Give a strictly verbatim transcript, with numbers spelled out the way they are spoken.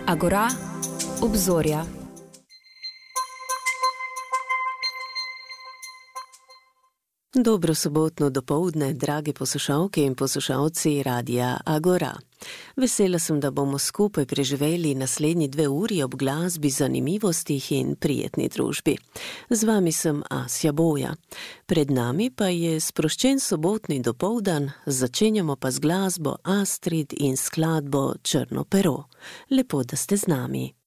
Agora, obzorja. Dobro sobotno dopoldne, dragi poslušalke in poslušalci Radia Agora. Vesela sem, da bomo skupaj preživeli naslednji dve uri ob glasbi, zanimivostih in prijetni družbi. Z vami sem Asja Boja. Pred nami pa je sproščen sobotni dopoldan, začenjamo pa z glasbo Astrid in skladbo Črno pero. Lepo, da ste z nami.